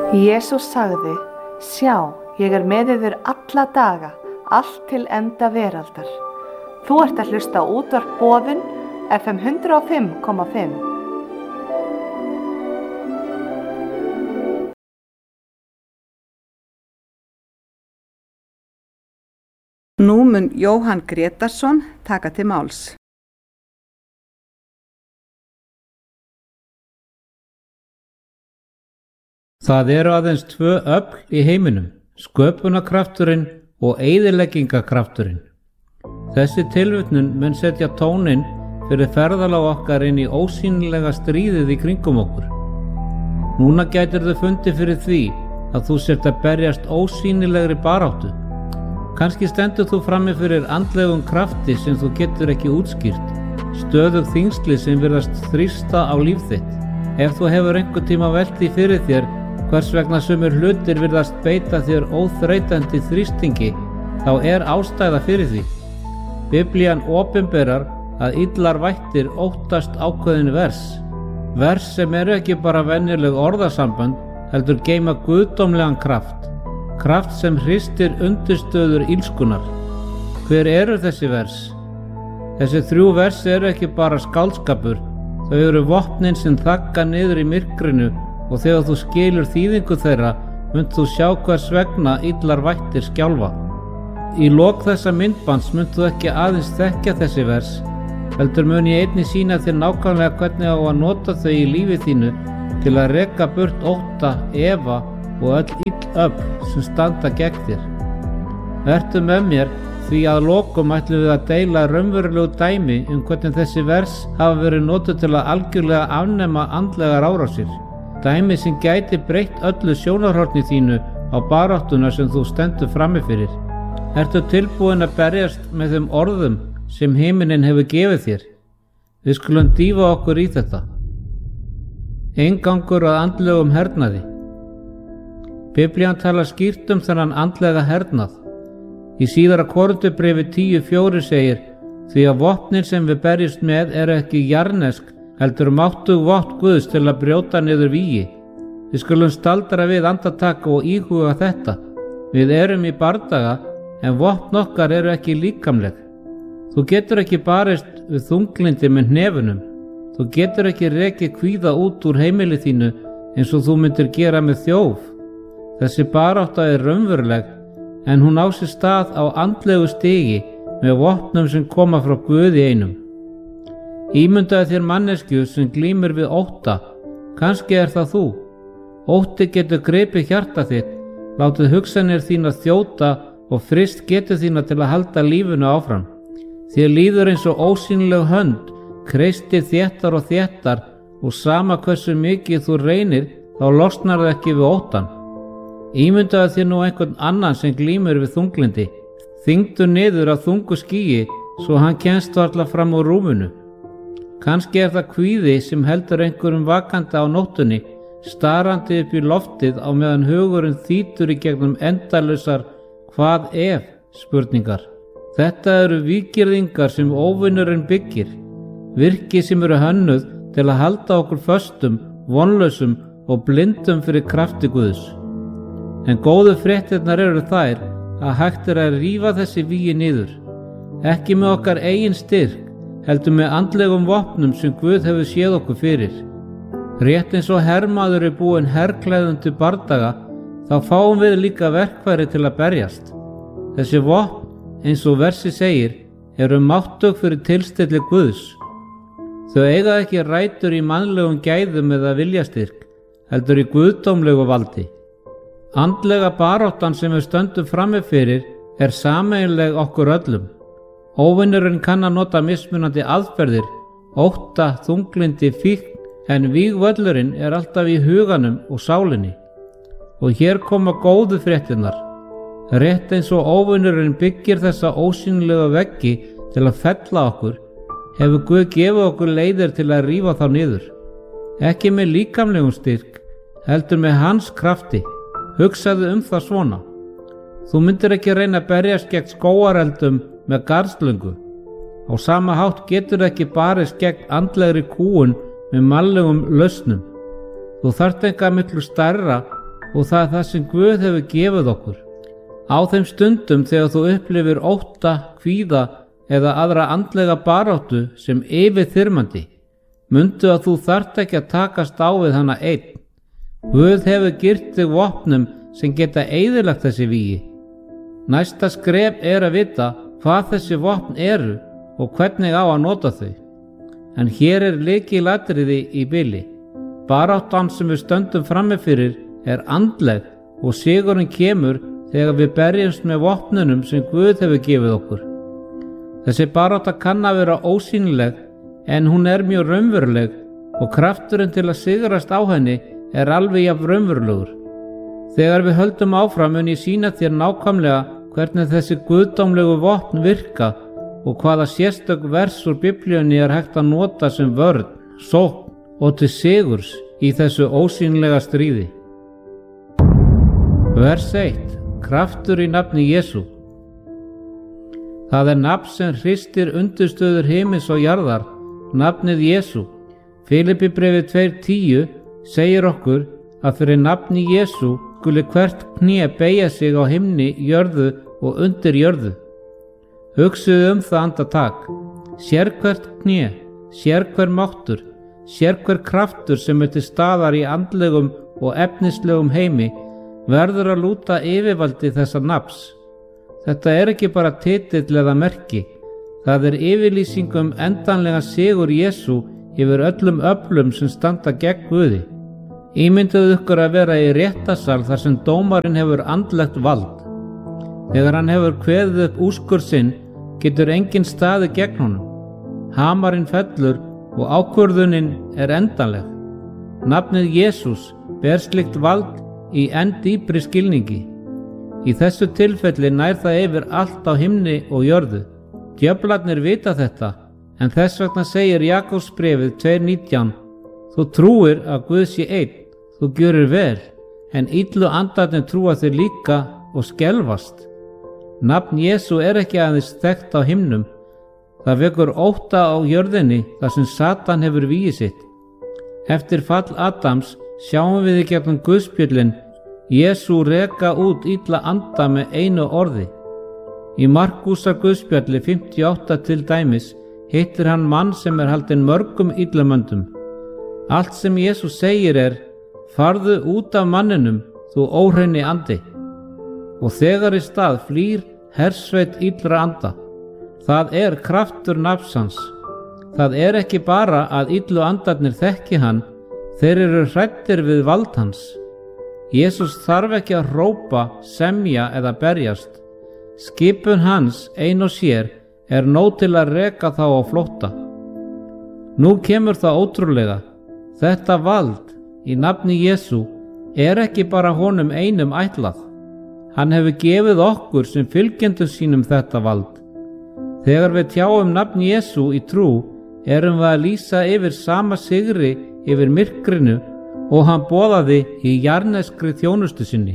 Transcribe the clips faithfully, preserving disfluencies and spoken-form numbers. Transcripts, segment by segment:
Jesús sagði: Sjá, ég er með yður alla daga, allt til enda veraldar. Þú ert að hlusta á útvarp Boðun, F M hundrað og fimm komma fimm. Nú mun Jóhann Grétarsson taka til máls. Það eru aðeins tvö öfl í heiminum, sköpunarkrafturinn og eyðileggingarkrafturinn. Þessi tilvitnun mun setja tóninn fyrir ferðalag okkar inn í ósýnilega stríðið í kringum okkur. Núna gætir þau fundið fyrir því að þú sért að berjast ósýnilegri baráttu. Kannski stendur þú frammi fyrir andlegum krafti sem þú getur ekki útskýrt, stöðug þyngsli sem virðast þrýsta á líf þitt. Ef þú hefur einhvern tíma velt því fyrir þér hvers vegna sumir hlutir virðast beita þér óþreytandi þrýstingi, þá er ástæða fyrir því. Biblían opinberar að illar vættir óttast ákveðin vers. Vers sem eru ekki bara venjuleg orðasambönd, heldur geyma guðdómlegan kraft. Kraft sem hristir undirstöður ílskunar. Hver eru þessi vers? Þessi þrjú vers eru ekki bara skáldskapur, þau eru vopnin sem þagga niður í myrkrinu og þegar þú skilur þýðingu þeirra, munt þú sjá hvers vegna illar vættir skjálfa. Í lok þessa myndbands munt þú ekki aðeins þekkja þessi vers, heldur mun ég einnig sýna þér nákvæmlega hvernig á að nota þau í lífi þínu til að reka burt ótta, efa og öll ill öfl sem standa gegn þér. Vertu með mér, því að lokum ætlum við að deila raunverulegu dæmi um hvernig þessi vers hafa verið notuð til að algjörlega afnema andlegar árásir. Dæmi sem gæti breytt öllu sjónarhorni þínu á baráttuna sem þú stendur frammi fyrir. Ertu tilbúin að berjast með þeim orðum sem himinninn hefur gefið þér? Við skulum dýfa okkur í þetta. Eingangur að andlegum hernaði. Biblían talar skýrt um þennan andlega hernað. Í síðara Korinthubréfi tíu fjögur segir: Því að vopnin sem við berjumst með eru ekki jarnesk, heldur máttug vopn Guðs til að brjóta niður vígi. Við skulum staldra við andartak og íhuga þetta. Við erum í bardaga, en vopn okkar eru ekki líkamleg. Þú getur ekki barist við þunglindi með hnefunum. Þú getur ekki rekið kvíða út úr heimili þínu eins og þú myndir gera með þjóf. Þessi barátta er raunveruleg, en hún á sér stað á andlegu stigi með vopnum sem koma frá Guði einum. Ímyndaðu þér manneskju sem glímir við ótta. Kannski er það þú. Ótti getur gripið hjarta þitt, látið hugsanir þína þjóta og frist getur þína til að halda lífinu áfram. Þér líður eins og ósýnileg hönd, kreistir þéttar og þéttar og sama hversu mikið þú reynir, þá losnar það ekki við óttan. Ímyndaðu þér nú einhvern annan sem glímur við þunglindi. Þyngdu niður af þungu skýi svo hann kemst varla fram úr rúminu. Kannski er það kvíði sem heldur einhverjum vakandi á nóttunni, starandi upp í loftið á meðan hugurinn þýtur í gegnum endalausar hvað ef spurningar. Þetta eru víggirðingar sem óvinurinn byggir, virki sem eru hönnuð til að halda okkur föstum, vonlausum og blindum fyrir krafti Guðs. En góðu fréttirnar eru þær að hægt er að rífa þessi vígi niður. Ekki með okkar eigin styrk, heldur með andlegum vopnum sem Guð hefur séð okkur fyrir. Rétt eins og hermaður er búinn herklæðum til bardaga, þá fáum við líka verkfæri til að berjast. Þessi vopn, eins og versi segir, eru máttug fyrir tilstilli Guðs. Þau eiga ekki rætur í mannlegum gæðum eða viljastyrk, heldur í guðdómlegu valdi. Andlega baráttan sem við stöndum frammi fyrir er sameiginleg okkur öllum. Óvinurinn kann að nota mismunandi aðferðir, ótta, þunglindi, fíkn, en vígvöllurinn er alltaf í huganum og sálinni. Og hér koma góðu fréttirnar. Rétt eins og óvinurinn byggir þessa ósýnilegu veggi til að fella okkur, hefur Guð gefið okkur leiðir til að rífa þá niður. Ekki með líkamlegum styrk, heldur með hans krafti. Hugsaðu um það svona. Þú myndir ekki reyna að berjast gegn skógareldum með garðslöngu. Á sama hátt getur ekki barist gegn andlegri kúgun með mannlegum lausnum. Þú þarft eitthvað miklu stærra og það er það sem Guð hefur gefið okkur. Á þeim stundum þegar þú upplifir ótta, kvíða eða aðra andlega baráttu sem yfirþyrmandi, mundu að þú þarft ekki að takast á við hana einn. Guð hefur girt þig vopnum sem geta eyðilagt þessi vígi. Næsta skref er að vita hvað þessi vopn eru og hvernig á að nota þau. En hér er lykilatriði í bili. Baráttan sem við stöndum frammi fyrir er andleg og sigurinn kemur þegar við berjumst með vopnunum sem Guð hefur gefið okkur. Þessi barátta kann að vera ósýnileg en hún er mjög raunveruleg og krafturinn til að sigrast á henni er alveg jafn raunverulegur. Þegar við höldum áfram mun ég sýna þér nákvæmlega hvernig þessi guðdómlegu vopn virka og hvaða sérstök vers úr Biblíunni er hægt að nota sem vörn, sókn og til sigurs í þessu ósýnilega stríði. Vers eitt. Kraftur í nafni Jesú. Það er nafn sem hristir undirstöður himins og jarðar, nafnið Jesú. Filippibréfið tvö tíu segir okkur að fyrir nafni Jesú skuli hvert kné beygja sig á himni, jörðu og undir jörðu. Hugsuðu um það andartak. Sérhvert kné, sérhver máttur, sérhver kraftur sem er til staðar í andlegum og efnislegum heimi verður að lúta yfirvaldi þessa nafns. Þetta er ekki bara titill eða merki. Það er yfirlýsing um endanlega sigur Jesú yfir öllum öflum sem standa gegn Guði. Ímynduðu ykkur að vera í réttasal þar sem dómarinn hefur andlegt vald. Þegar hann hefur kveðið upp úrskurð sinn, getur enginn staðið gegn honum. Hamarinn fellur og ákvörðunin er endanleg. Nafnið Jesús ber slíkt vald í enn dýpri skilningi. Í þessu tilfelli nær það yfir allt á himni og jörðu. Djöflarnir vita þetta, en þess vegna segir Jakobsbréfið tvö nítján: Þú trúir að Guð sé einn, þú gjörir vel, en illu andarnir trúa þér líka og skelfast. Nafn Jesú er ekki aðeins þekkt á himnum, það vekur ótta á jörðinni þar sem Satan hefur vígi sitt. Eftir fall Adams sjáum við í gegnum Guðspjöllin Jesú reka út illa anda með einu orði. Í Markúsar Guðspjalli fimmtíu og átta til dæmis hittir hann mann sem er haldinn mörgum illamöndum. Allt sem Jesú segir er: farðu út af manninum, þú óhreini andi. Og þegar í stað flýr hersveit illra anda. Það er kraftur nafns hans. Það er ekki bara að illu andarnir þekki hann, þeir eru hræddir við vald hans. Jesús þarf ekki að hrópa, semja eða berjast. Skipun hans ein og sér er nóg til að reka þá á flótta. Nú kemur það ótrúlega. Þetta vald í nafni Jesú er ekki bara honum einum ætlað. Hann hefur gefið okkur sem fylgjendum sínum þetta vald. Þegar við tjáum nafn Jesú í trú, erum við að lýsa yfir sama sigri yfir myrkrinu og hann boðaði í jarneskri þjónustu sinni.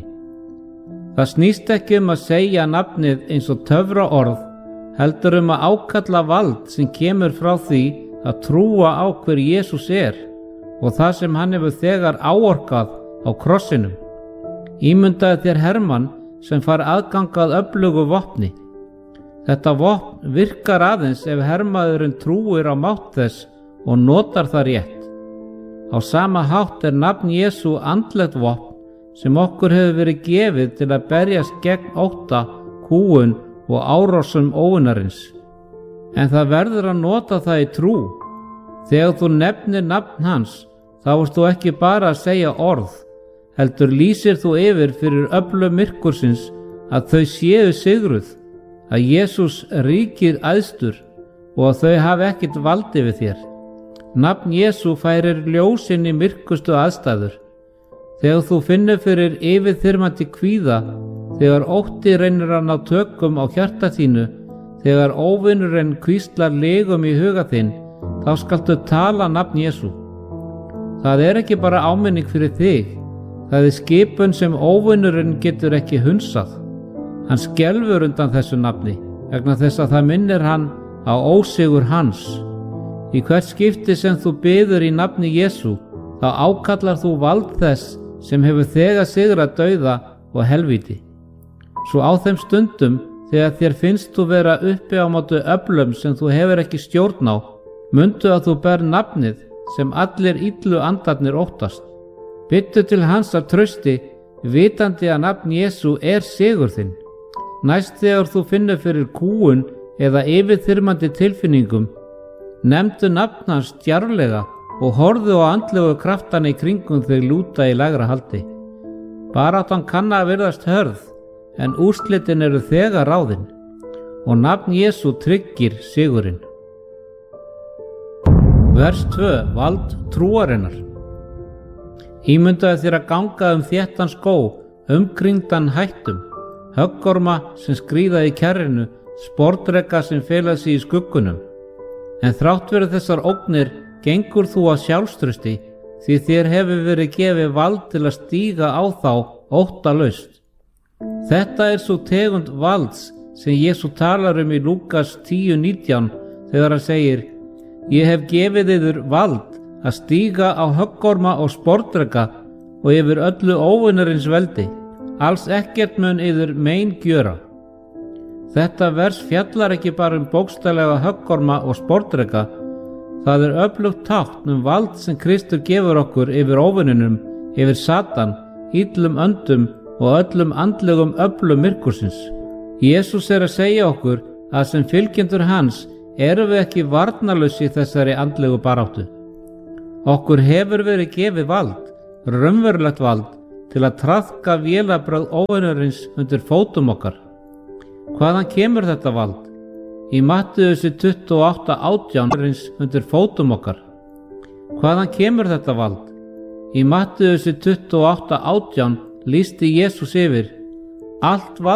Það snýst ekki um að segja nafnið eins og töfra orð, heldur um að ákalla vald sem kemur frá því að trúa á hver Jesús er og það sem hann hefur þegar áorkað á krossinum. Ímyndaðu þér hermann sem fær aðgangað öflugu vopni. Þetta vopn virkar aðeins ef hermaðurinn trúir á mátt þess og notar það rétt. Á sama hátt er nafn Jesú andlegt vopn sem okkur hefur verið gefið til að berjast gegn ótta, kúgun og árásum óvinarins. En það verður að nota það í trú. Þegar þú nefnir nafn hans, þá ert þú ekki bara að segja orð, heldur lýsir þú yfir fyrir öflum myrkursins að þau séu sigruð, að Jesús ríkir æðstur og að þau hafi ekkert vald yfir þér. Nafn Jesú færir ljósinn í myrkustu aðstæður. Þegar þú finnur fyrir yfirþyrmandi kvíða, þegar ótti reynir að ná tökum á hjarta þínu, þegar óvinurinn hvíslar legum í huga þinn, þá skaltu tala nafn Jesú. Það er ekki bara áminning fyrir þig, það er skipun sem óvinurinn getur ekki hunsað. Hann skelfur undan þessu nafni, vegna þess að það minnir hann á ósigur hans. Í hvert skipti sem þú biður í nafni Jesú, þá ákallar þú vald þess sem hefur þegar sigrað dauða og helvíti. Svo á þeim stundum þegar þér finnst þú vera uppi á móti öflum sem þú hefur ekki stjórn á, mundu að þú ber nafnið sem allir illu andarnir óttast. Byttu til hans af trausti, vitandi að nafn Jesú er sigur þinn. Næst þegar þú finnur fyrir kúgun eða yfirþyrmandi tilfinningum, nefndu nafn hans djarflega og horfðu á andlegu kraftana í kringum þig lúta í lægra haldi. Baráttan kann að virðast hörð, en úrslitin eru þegar ráðin og nafn Jesú tryggir sigurinn. Vers tvö. Vald trúarinnar. Ímyndaðu þér að ganga um þéttan skó, umkringdan hættum, höggorma sem skríða í kjarrinu, sportrekka sem fela sig í skuggunum. En þrátt fyrir þessar ógnir gengur þú á sjálfstrausti, því þér hefur verið gefið vald til að stíga á þá óttalaust. Þetta er svo tegund valds sem Jesú talar um í Lúkas tíu nítján þegar hann segir: Ég hef gefið yður vald að stíga á höggorma og sportrekka og yfir öllu óvinarins veldi. Alls ekkert mun yður mein gjöra. Þetta vers fjallar ekki bara um bókstaflega höggorma og sportrekka. Það er öflugt tákn um vald sem Kristur gefur okkur yfir óvininum, yfir Satan, illum öndum og öllum andlegum öflum myrkursins. Jesús er að segja okkur að sem fylgjendur hans erum við ekki varnarlaus í þessari andlegu baráttu. Okkur hefur verið gefið vald, raunverulegt vald, til að traðka vélabrögð óvinarins undir fótum okkar. Hvaðan kemur þetta vald? Í Mattheus tuttugu og átta átján undir fótum okkar. Hvaðan kemur þetta vald? Í Mattheus tuttugu og átta átján lýsti Jesús yfir: Allt vald